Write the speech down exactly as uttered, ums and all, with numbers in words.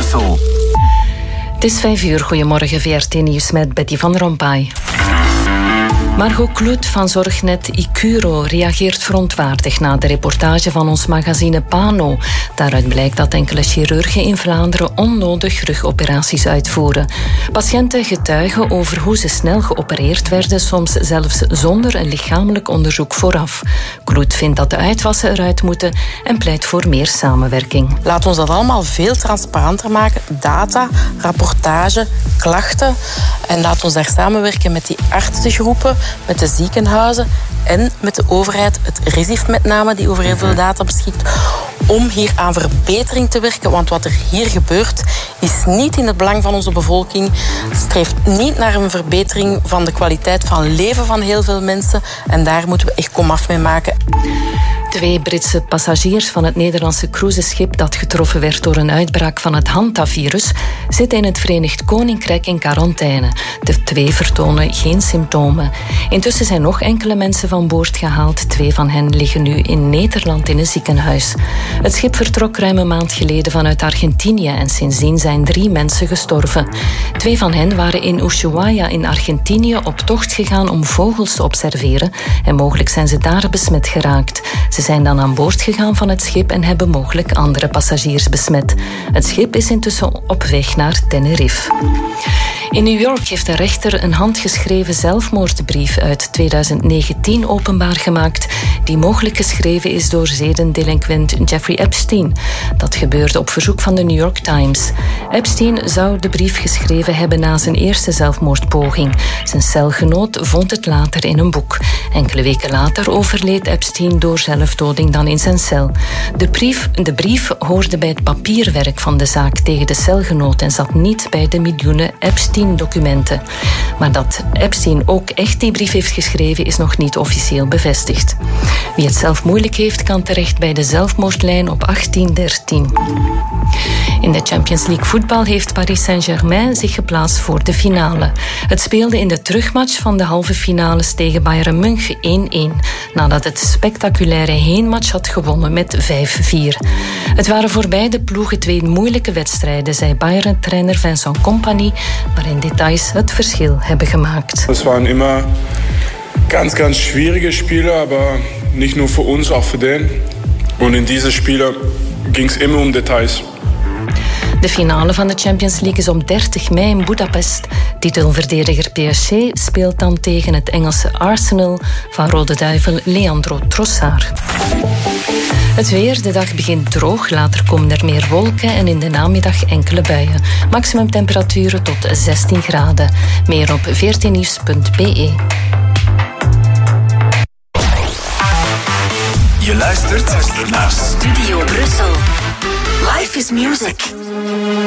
Brussel. Het is vijf uur. Goedemorgen, V R T Nieuws met Betty van Rompuy. Margot Kloet van Zorgnet Icuro reageert verontwaardigd na de reportage van ons magazine Pano. Daaruit blijkt dat enkele chirurgen in Vlaanderen onnodig rugoperaties uitvoeren. Patiënten getuigen over hoe ze snel geopereerd werden, soms zelfs zonder een lichamelijk onderzoek vooraf. Kloet vindt dat de uitwassen eruit moeten en pleit voor meer samenwerking. Laat ons dat allemaal veel transparanter maken. Data, rapportage, klachten. En laat ons daar samenwerken met die artsengroepen, met de ziekenhuizen en met de overheid, het RISIF met name, die over heel veel data beschikt, om hier aan verbetering te werken. Want wat er hier gebeurt, is niet in het belang van onze bevolking, streeft niet naar een verbetering van de kwaliteit van leven van heel veel mensen. En daar moeten we echt komaf mee maken. Twee Britse passagiers van het Nederlandse cruiseschip dat getroffen werd door een uitbraak van het Hantavirus zitten in het Verenigd Koninkrijk in quarantaine. De twee vertonen geen symptomen. Intussen zijn nog enkele mensen van boord gehaald. Twee van hen liggen nu in Nederland in een ziekenhuis. Het schip vertrok ruim een maand geleden vanuit Argentinië en sindsdien zijn drie mensen gestorven. Twee van hen waren in Ushuaia in Argentinië op tocht gegaan om vogels te observeren en mogelijk zijn ze daar besmet geraakt. Ze zijn dan aan boord gegaan van het schip en hebben mogelijk andere passagiers besmet. Het schip is intussen op weg naar Tenerife. In New York heeft de rechter een handgeschreven zelfmoordbrief uit tweeduizend negentien openbaar gemaakt, die mogelijk geschreven is door zedendelinquent Jeffrey Epstein. Dat gebeurde op verzoek van de New York Times. Epstein zou de brief geschreven hebben na zijn eerste zelfmoordpoging. Zijn celgenoot vond het later in een boek. Enkele weken later overleed Epstein door zelfdoding dan in zijn cel. De brief, de brief hoorde bij het papierwerk van de zaak tegen de celgenoot en zat niet bij de miljoenen Epstein-documenten. Maar dat Epstein ook echt die brief heeft geschreven is nog niet officieel bevestigd. Wie het zelf moeilijk heeft, kan terecht bij de zelfmoordlijn op achttien dertien. In de Champions League voetbal heeft Paris Saint-Germain zich geplaatst voor de finale. Het speelde in de terugmatch van de halve finales tegen Bayern München één-één, nadat het spectaculaire heenmatch had gewonnen met vijf vier. Het waren voor beide ploegen twee moeilijke wedstrijden, zei Bayern-trainer Vincent Kompany, maar in details het verschil hebben gemaakt. Het waren immer ganz, ganz schwierige Spiele, aber nicht nur für uns, auch für den. Und in diese Spiele ging es immer um Details. De finale van de Champions League is op dertig mei in Budapest. Titelverdediger P S G speelt dan tegen het Engelse Arsenal van Rode Duivel Leandro Trossard. Het weer, de dag begint droog, later komen er meer wolken en in de namiddag enkele buien. Maximumtemperaturen tot zestien graden. Meer op v r t nieuws punt b e. Je luistert naar Studio Brussel. Life is music.